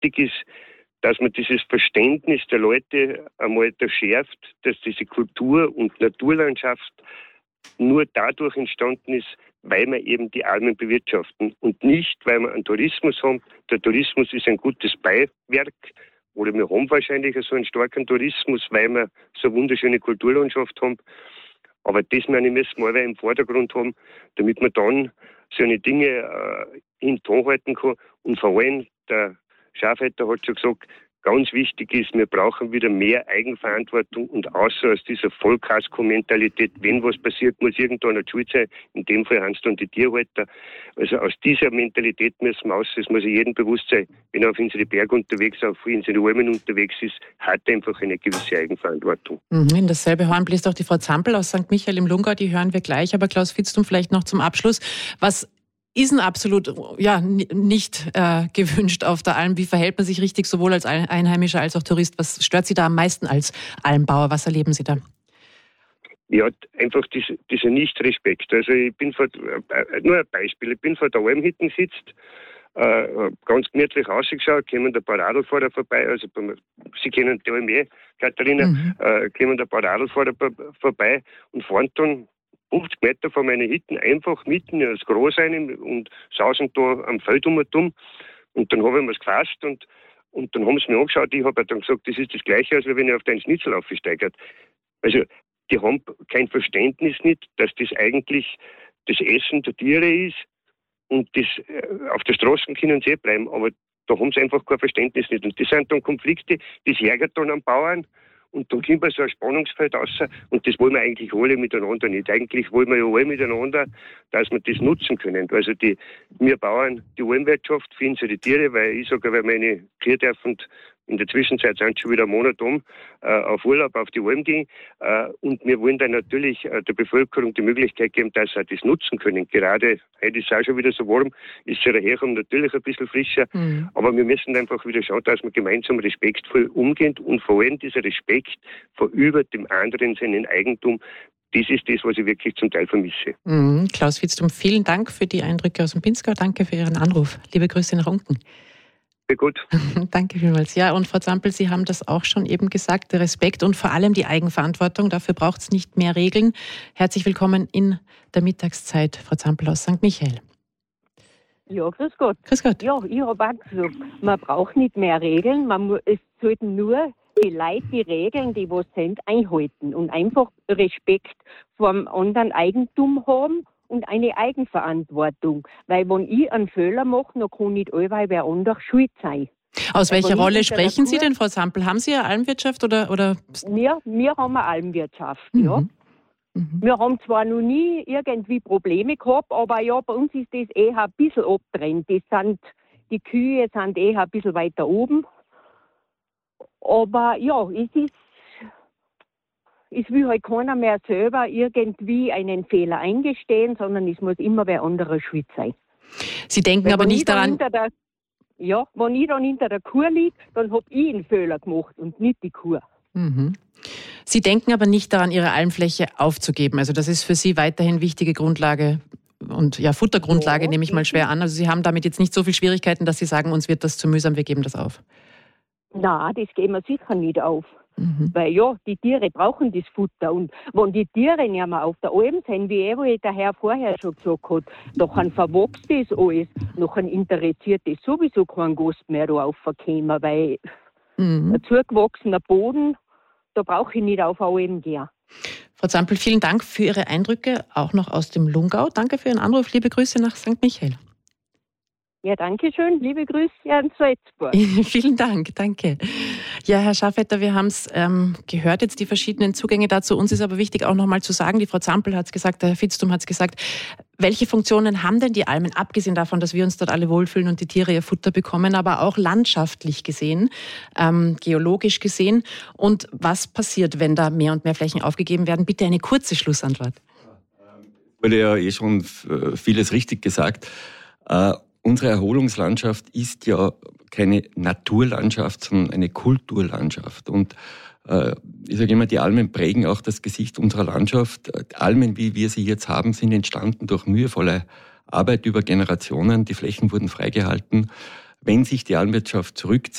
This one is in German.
wichtig ist, dass man dieses Verständnis der Leute einmal da schärft, dass diese Kultur- und Naturlandschaft nur dadurch entstanden ist, weil wir eben die Almen bewirtschaften und nicht, weil wir einen Tourismus haben. Der Tourismus ist ein gutes Beiwerk, oder wir haben wahrscheinlich so einen starken Tourismus, weil wir so eine wunderschöne Kulturlandschaft haben. Aber das, meine müssen wir im Vordergrund haben, damit man dann so eine Dinge in Ton halten kann. Und vor allem, der Schafhalter hat schon gesagt, ganz wichtig ist, wir brauchen wieder mehr Eigenverantwortung und außer aus dieser Vollkasko-Mentalität, wenn was passiert, muss irgendeiner schuld sein. In dem Fall haben es dann die Tierhalter. Also aus dieser Mentalität müssen wir raus. Es muss jedem bewusst sein, wenn er auf unsere Berge unterwegs, auf unsere Almen unterwegs ist, hat er einfach eine gewisse Eigenverantwortung. In dasselbe Horn bläst auch die Frau Zampel aus St. Michael im Lungau, die hören wir gleich. Aber Klaus Vitzthum vielleicht noch zum Abschluss. Was ist denn absolut nicht gewünscht auf der Alm? Wie verhält man sich richtig sowohl als Einheimischer als auch Tourist? Was stört Sie da am meisten als Almbauer? Was erleben Sie da? Ja, einfach dieser Nichtrespekt. Also ich bin nur ein Beispiel, ich bin vor der Almhütte gesitzt, ganz gemütlich rausgeschaut, kommen ein paar Radlfahrer vorbei, also Sie kennen die Alm Katharina, kommen ein paar Radlfahrer vorbei und fahren dann 50 Meter von meinen Hütten einfach mitten ins Gras rein und sausen da am Feld um. Und dann habe ich mir das gefasst und dann haben sie mir angeschaut. Ich habe dann gesagt, das ist das Gleiche, als wenn ich auf deinen Schnitzel aufsteigert. Also, die haben kein Verständnis nicht, dass das eigentlich das Essen der Tiere ist und das auf der Straße können sie bleiben, aber da haben sie einfach kein Verständnis nicht. Und das sind dann Konflikte, das ärgert dann am Bauern. Und dann kommt so ein Spannungsfeld raus und das wollen wir eigentlich alle miteinander nicht. Eigentlich wollen wir ja alle miteinander, dass wir das nutzen können. Also wir Bauern, die Almwirtschaft für unsere Tiere, weil ich sage, weil meine Kühe dürfen in der Zwischenzeit sind schon wieder einen Monat auf Urlaub auf die Alm gehen. Und wir wollen dann natürlich der Bevölkerung die Möglichkeit geben, dass sie das nutzen können. Gerade heute ist es auch schon wieder so warm, ist der Herkunft natürlich ein bisschen frischer. Aber wir müssen einfach wieder schauen, dass wir gemeinsam respektvoll umgehen und vor allem dieser Respekt vorüber dem anderen seinen Eigentum. Das ist das, was ich wirklich zum Teil vermisse. Klaus Vitzthum, vielen Dank für die Eindrücke aus dem Pinzgau. Danke für Ihren Anruf. Liebe Grüße nach Unten. Sehr gut. Danke vielmals. Ja, und Frau Zampel, Sie haben das auch schon eben gesagt, der Respekt und vor allem die Eigenverantwortung. Dafür braucht es nicht mehr Regeln. Herzlich willkommen in der Mittagszeit, Frau Zampel aus St. Michael. Ja, grüß Gott. Grüß Gott. Ja, ich habe auch gesagt, man braucht nicht mehr Regeln, es sollten nur die Leute die Regeln, die was sind, einhalten und einfach Respekt vor dem anderen Eigentum haben und eine Eigenverantwortung. Weil wenn ich einen Fehler mache, dann kann nicht allweil wer anders schuld sein. Aus welcher Rolle sprechen Sie denn, Frau Zampel? Haben Sie eine Almwirtschaft oder? Wir haben eine Almwirtschaft, ja. Wir haben zwar noch nie irgendwie Probleme gehabt, aber ja, bei uns ist das eher ein bisschen abgetrennt. Die Kühe sind eher ein bisschen weiter oben. Aber ja, es will halt keiner mehr selber irgendwie einen Fehler eingestehen, sondern es muss immer wer anderer schuld sein. Sie denken aber nicht daran... wenn ich dann hinter der Kuh liege, dann habe ich einen Fehler gemacht und nicht die Kuh. Sie denken aber nicht daran, Ihre Almfläche aufzugeben. Also das ist für Sie weiterhin wichtige Grundlage und ja, Futtergrundlage, nehme ich mal schwer an. Also Sie haben damit jetzt nicht so viele Schwierigkeiten, dass Sie sagen, uns wird das zu mühsam, wir geben das auf. Nein, das geben wir sicher nicht auf. Weil ja, die Tiere brauchen das Futter. Und wenn die Tiere nicht mehr auf der Alm sind, wie der Herr vorher schon gesagt hat, dann verwachst das alles, dann interessiert das sowieso kein Gast mehr da aufkommen, weil ein zugewachsener Boden, da brauche ich nicht auf der Alm gehen. Frau Zampel, vielen Dank für Ihre Eindrücke, auch noch aus dem Lungau. Danke für Ihren Anruf. Liebe Grüße nach St. Michael. Ja, danke schön. Liebe Grüße an Salzburg. Vielen Dank, danke. Ja, Herr Schafetter, wir haben es gehört, jetzt die verschiedenen Zugänge dazu. Uns ist aber wichtig auch nochmal zu sagen, die Frau Zampel hat es gesagt, der Herr Vitzthum hat es gesagt, welche Funktionen haben denn die Almen, abgesehen davon, dass wir uns dort alle wohlfühlen und die Tiere ihr Futter bekommen, aber auch landschaftlich gesehen, geologisch gesehen? Und was passiert, wenn da mehr und mehr Flächen aufgegeben werden? Bitte eine kurze Schlussantwort. Wurde ja schon vieles richtig gesagt. Unsere Erholungslandschaft ist ja keine Naturlandschaft, sondern eine Kulturlandschaft. Und ich sage immer, die Almen prägen auch das Gesicht unserer Landschaft. Almen, wie wir sie jetzt haben, sind entstanden durch mühevolle Arbeit über Generationen. Die Flächen wurden freigehalten. Wenn sich die Almwirtschaft zurückzieht,